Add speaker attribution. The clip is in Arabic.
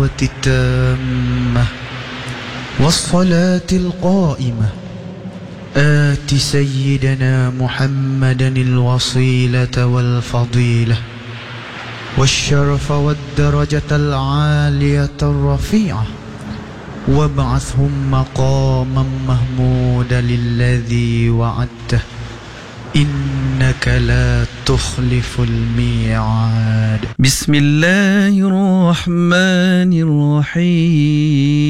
Speaker 1: الدعوة التامة والصلاة القائمة آت سيدنا محمدا الوصيلة والفضيلة والشرف والدرجة العالية الرفيعة وابعثهم مقاما محمودا الذي وعدته إنك لا تخلف الميعاد.
Speaker 2: بسم الله الرحمن الرحيم